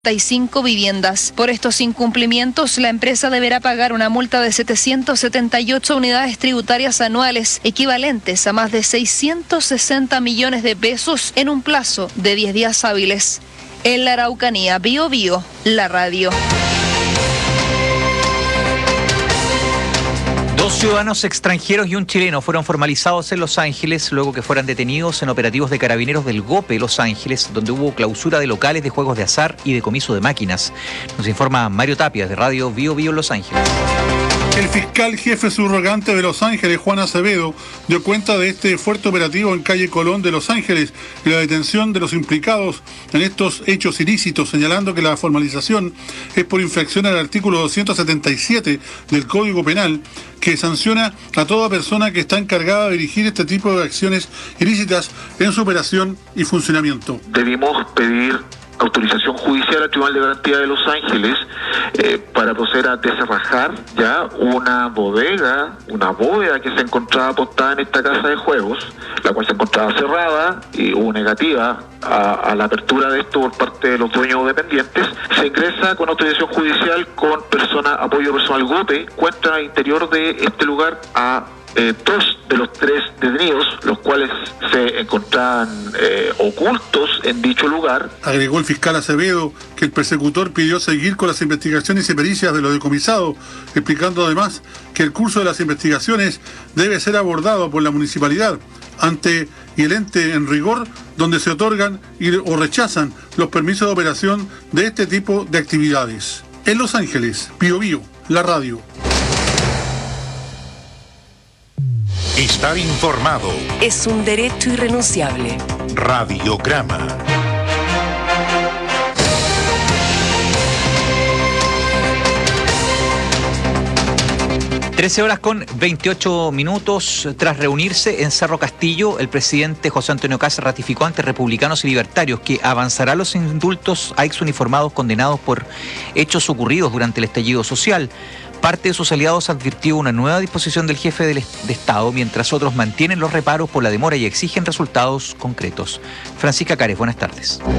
35 viviendas. Por estos incumplimientos, la empresa deberá pagar una multa de 778 unidades tributarias anuales, equivalentes a más de 660 millones de pesos en un plazo de 10 días hábiles. En la Araucanía, Bío Bío, la radio. 2 ciudadanos extranjeros y un chileno fueron formalizados en Los Ángeles luego que fueran detenidos en operativos de carabineros del GOPE Los Ángeles, donde hubo clausura de locales de juegos de azar y decomiso de máquinas. Nos informa Mario Tapia, de Radio Bío Bío Los Ángeles. El fiscal jefe subrogante de Los Ángeles, Juan Acevedo, dio cuenta de este fuerte operativo en calle Colón de Los Ángeles y la detención de los implicados en estos hechos ilícitos, señalando que la formalización es por infracción al artículo 277 del Código Penal, que sanciona a toda persona que está encargada de dirigir este tipo de acciones ilícitas en su operación y funcionamiento. Debimos pedir autorización judicial al Tribunal de Garantía de Los Ángeles para proceder a desarrajar ya una bóveda que se encontraba apostada en esta casa de juegos, la cual se encontraba cerrada y hubo negativa a la apertura de esto por parte de los dueños dependientes. Se ingresa con autorización judicial con apoyo personal GOPE, cuenta al interior de este lugar a 2 de los 3 detenidos, los cuales se encontraban ocultos en dicho lugar. Agregó el fiscal Acevedo que el persecutor pidió seguir con las investigaciones y pericias de lo decomisado, explicando además que el curso de las investigaciones debe ser abordado por la municipalidad ante y el ente en rigor donde se otorgan o rechazan los permisos de operación de este tipo de actividades. En Los Ángeles, Bío Bío, la radio. Estar informado es un derecho irrenunciable. Radiograma. Horas con 28 minutos. Tras reunirse en Cerro Castillo, el presidente José Antonio Kast ratificó ante republicanos y libertarios que avanzará los indultos a exuniformados condenados por hechos ocurridos durante el estallido social. Parte de sus aliados advirtió una nueva disposición del jefe de Estado, mientras otros mantienen los reparos por la demora y exigen resultados concretos. Francisca Cárez, buenas tardes. ¿Cómo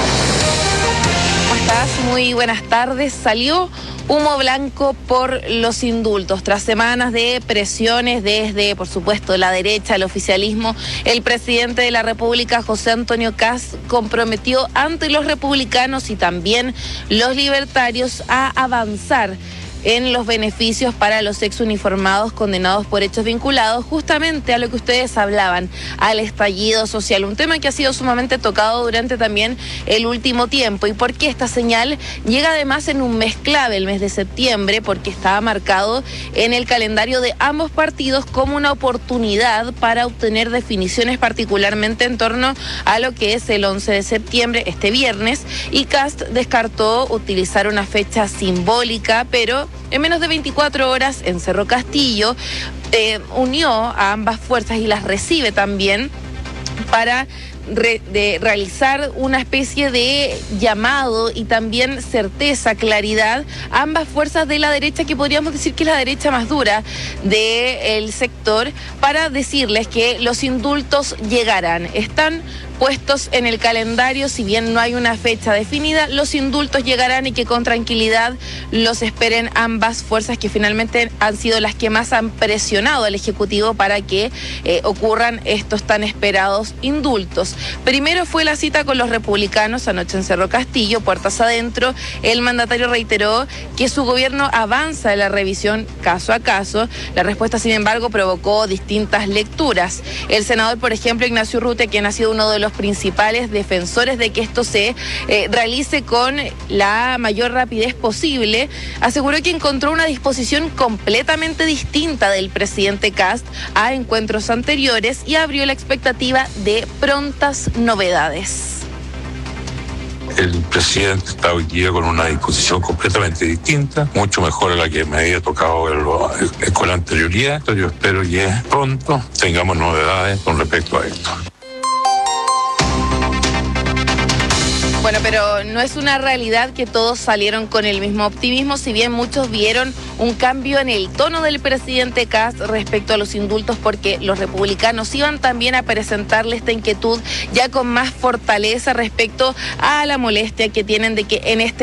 estás? Muy buenas tardes. Salió humo blanco por los indultos. Tras semanas de presiones desde, por supuesto, la derecha, el oficialismo, el presidente de la República, José Antonio Kast, comprometió ante los republicanos y también los libertarios a avanzar en los beneficios para los exuniformados condenados por hechos vinculados justamente a lo que ustedes hablaban, al estallido social, un tema que ha sido sumamente tocado durante también el último tiempo. ¿Y por qué esta señal llega además en un mes clave, el mes de septiembre? Porque estaba marcado en el calendario de ambos partidos como una oportunidad para obtener definiciones particularmente en torno a lo que es el 11 de septiembre, este viernes, y Kast descartó utilizar una fecha simbólica, pero en menos de 24 horas en Cerro Castillo unió a ambas fuerzas y las recibe también para realizar una especie de llamado y también certeza, claridad a ambas fuerzas de la derecha, que podríamos decir que es la derecha más dura del sector, para decirles que los indultos llegarán. Están puestos en el calendario, si bien no hay una fecha definida, los indultos llegarán y que con tranquilidad los esperen ambas fuerzas, que finalmente han sido las que más han presionado al Ejecutivo para que ocurran estos tan esperados indultos. Primero fue la cita con los republicanos anoche en Cerro Castillo, puertas adentro. El mandatario reiteró que su gobierno avanza en la revisión caso a caso. La respuesta, sin embargo, provocó distintas lecturas. El senador, por ejemplo, Ignacio Urrutia, quien ha sido uno de los principales defensores de que esto se realice con la mayor rapidez posible, aseguró que encontró una disposición completamente distinta del presidente Kast a encuentros anteriores y abrió la expectativa de prontas novedades. El presidente está hoy día con una disposición completamente distinta, mucho mejor a la que me había tocado con la anterioridad. Yo espero que pronto tengamos novedades con respecto a esto. Bueno, pero no es una realidad que todos salieron con el mismo optimismo, si bien muchos vieron un cambio en el tono del presidente Kast respecto a los indultos, porque los republicanos iban también a presentarle esta inquietud ya con más fortaleza respecto a la molestia que tienen de que en este